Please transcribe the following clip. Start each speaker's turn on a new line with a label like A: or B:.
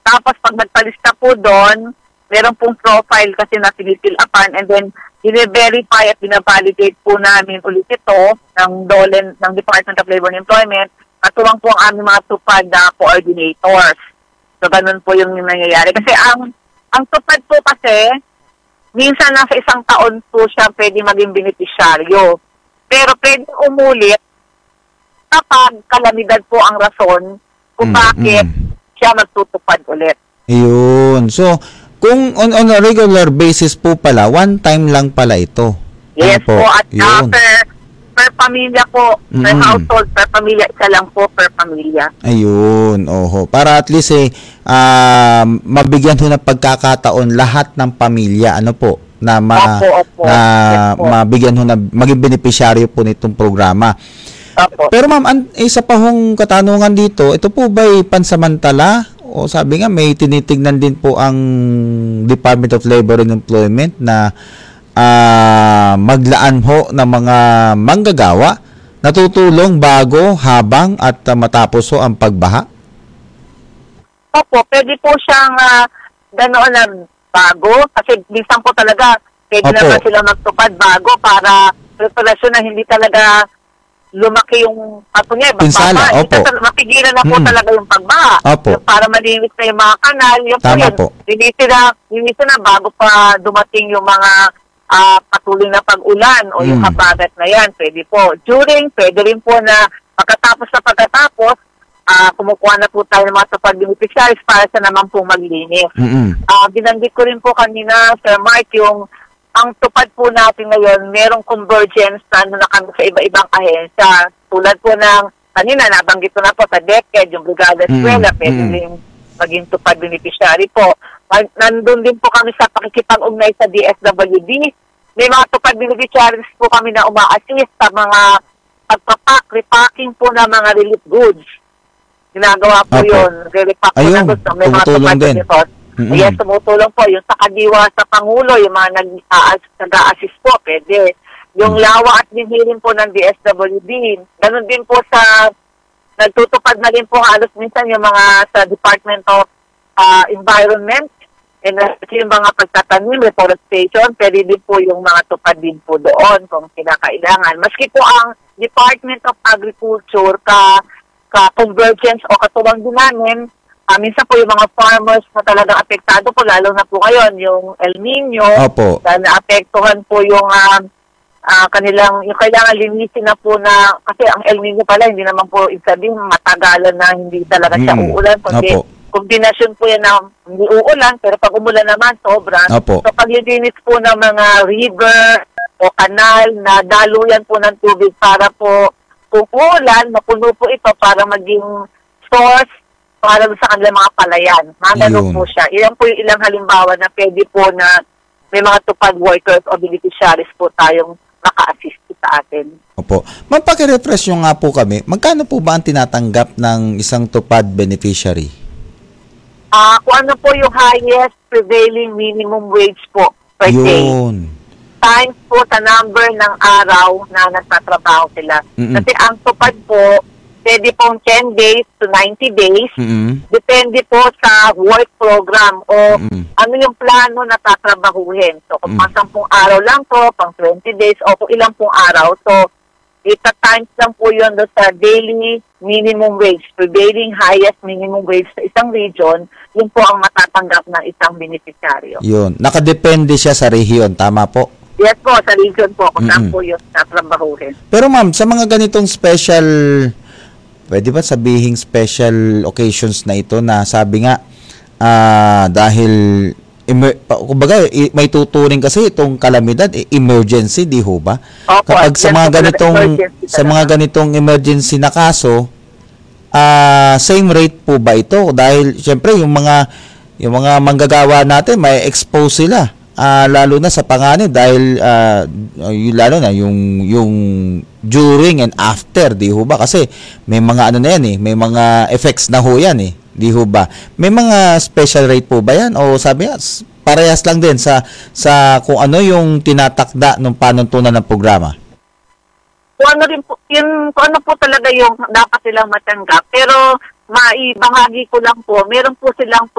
A: Tapos pag nagpalista po doon, meron pong profile kasi na pinifill upan, and then i-verify at binavalidate po namin ulit ito ng DOLE, ng Department of Labor and Employment, at tuwang po ang aming mga tupad na coordinators. So, ganun po yung nangyayari. Kasi ang tupad po kasi, minsan nasa isang taon po siya pwede maging beneficiaryo. Pero pwede umulit kapag kalamidad po ang rason kung bakit siya magtutupad ulit.
B: Ayun. So, kung on a regular basis po pala, one time lang pala ito.
A: Yes po. At per pamilya po, per household, per pamilya, isa lang po per pamilya.
B: Ayun. Oho. Para at least mabigyan ho ng pagkakataon lahat ng pamilya, ano po, na mabigyan ho na maging beneficiaryo po nitong programa.
A: Opo.
B: Pero ma'am, isa pa hong katanungan dito, ito po ba'y pansamantala? O sabi nga, may tinitignan din po ang Department of Labor and Employment na maglaan ho ng mga manggagawa na tutulong bago, habang at matapos ho ang pagbaha?
A: Opo, pwede po siyang ganoon na bago. Kasi minsan po talaga, pwede naman sila magtupad bago para preparasyon na hindi talaga lumaki yung
B: pinsala. Opo.
A: Mapigilan na po talaga yung pagbaha.
B: Opo.
A: Para malinis na yung mga kanal. Yung
B: tama
A: po yun. Linisin na bago pa dumating yung mga patuloy na pag-ulan o yung habagat na yan. Pwede po. Pwede rin po na pagkatapos, kumukuha na po tayo ng mga tupad beneficiaries para sa naman po maglinis. Binanggit ko rin po kanina, Sir Mark, ang tupad po natin ngayon, merong convergence na kami sa iba-ibang ahensya. Tulad po ng, kanina, nabanggit ko na po sa DepEd, yung Brigada Eskwela, pwede rin maging tupad beneficiary po. Nandun din po kami sa pakikipag-ugnay sa DSWD. May mga tupad beneficiaries po kami na uma-assist sa mga pagpapak, repacking po ng mga relief goods. Ginagawa po yun. Repack po ng goods. May mga tupad beneficiaries. Yes, tumutulong po. Yung sa kadiwa sa Pangulo, yung mga nag-a-assist po, pwede. Yung lawa at binhirin po ng DSWD. Ganun din po sa, nagtutupad na rin po halos minsan yung mga sa Department of Environment, and yung mga pagtatanim, reforestation, pwede din po yung mga tupad din po doon kung kinakailangan. Maski po ang Department of Agriculture, ka-convergence o katuwang din namin, minsan po yung mga farmers na talagang apektado po, lalo na po ngayon, yung El Nino, na naapektuhan po yung kanilang, yung kailangan linisin na po na, kasi ang El Nino pala, hindi naman po sabihin matagalan na hindi talaga siya uulan, kundi kombinasyon po yan na hindi uulan, pero pag umulan naman, sobra. So paglilinis po ng mga river o kanal na daluyan po ng tubig para po kung uulan, mapuno po ito para maging source para sa kanilang mga palayan. Magano po siya. Iyan po yung ilang halimbawa na pwede po na may mga tupad workers o beneficiaries po tayong maka-assist sa atin.
B: Opo. Magpaki-refresh nyo nga po kami, magkano po ba ang tinatanggap ng isang tupad beneficiary?
A: Kung ano po yung highest prevailing minimum wage po per day. Times po sa number ng araw na nagtatrabaho sila. Kasi ang tupad po, pwede pong 10 days to 90 days. Depende po sa work program o ano yung plano na tatrabahuhin. So, kung pang 10 araw lang po, pang 20 days, o kung ilang pong araw. So, ita-times lang po yun sa daily minimum wage, prevailing highest minimum wage sa isang region, yun po ang matatanggap ng isang beneficiaryo.
B: Yun. Nakadepende siya sa rehiyon, tama po?
A: Yes po, sa region po, kung saan po yun tatrabahuhin.
B: Pero ma'am, sa mga ganitong special, pwede ba sabihing special occasions na ito na sabi nga, dahil, kumbaga, may tuturing kasi itong kalamidad, emergency, di ho ba?
A: Opo,
B: kapag sa mga ganitong emergency na kaso, same rate po ba ito? Dahil, syempre, yung mga manggagawa natin, may expose sila. Lalo na sa panganib dahil lalo na yung during and after, di ho ba? Kasi may mga ano na yan may mga effects na ho yan di ho ba? May mga special rate po ba yan? O sabi nga, parehas lang din sa kung ano yung tinatakda ng panuntunan ng programa?
A: Kung ano po talaga yung dapat silang matanggap. Pero maibahagi ko lang po, meron po silang